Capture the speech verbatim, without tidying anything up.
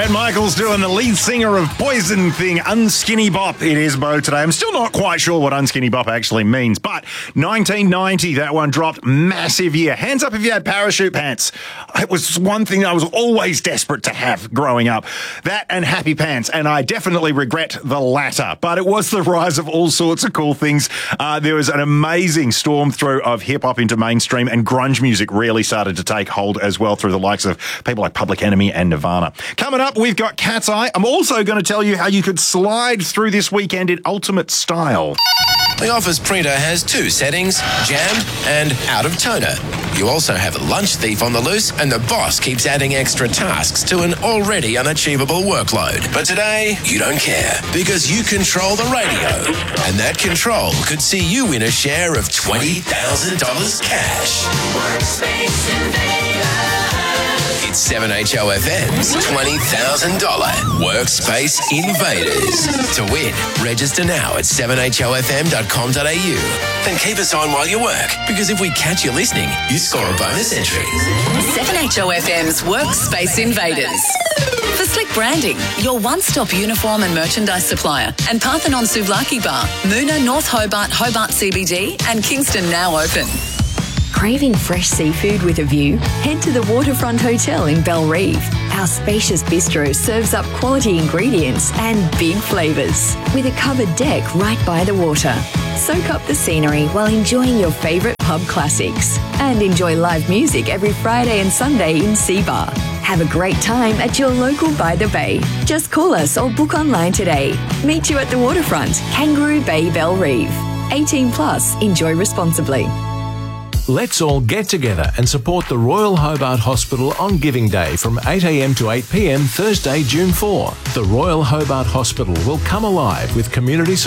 Bret Michaels doing the lead singer of Poison thing, Unskinny Bop. It is Bo today. I'm still not quite sure what Unskinny Bop actually means, but nineteen ninety, that one dropped. Massive year. Hands up if you had parachute pants. It was one thing I was always desperate to have growing up. That and Happy Pants, and I definitely regret the latter. But it was the rise of all sorts of cool things. Uh, there was an amazing storm through of hip-hop into mainstream, and grunge music really started to take hold as well through the likes of people like Public Enemy and Nirvana. Coming up, we've got Cat's Eye. I'm also going to tell you how you could slide through this weekend in ultimate style. The Office printer has two settings, jam and out of toner. You also have a lunch thief on the loose, and the boss keeps adding extra tasks to an already unachievable workload. But today, you don't care, because you control the radio. And that control could see you win a share of twenty thousand dollars cash. Workspace Invaders. It's seven H O F M's twenty thousand dollars Workspace Invaders. To win, register now at seven H O F M dot com dot A U. Then keep us on while you work, because if we catch you listening, you score a bonus entry. seven H O F M's Workspace Invaders. For slick branding, your one-stop uniform and merchandise supplier, and Parthenon Souvlaki Bar, Moona, North Hobart, Hobart C B D, and Kingston now open. Craving fresh seafood with a view? Head to the Waterfront Hotel in Bellerive. Our spacious bistro serves up quality ingredients and big flavours, with a covered deck right by the water. Soak up the scenery while enjoying your favourite pub classics, and enjoy live music every Friday and Sunday in C-Bar. Have a great time at your local By the Bay. Just call us or book online today. Meet you at the Waterfront, Kangaroo Bay, Bellerive. eighteen plus, enjoy responsibly. Let's all get together and support the Royal Hobart Hospital on Giving Day from eight a m to eight p m Thursday, June fourth. The Royal Hobart Hospital will come alive with community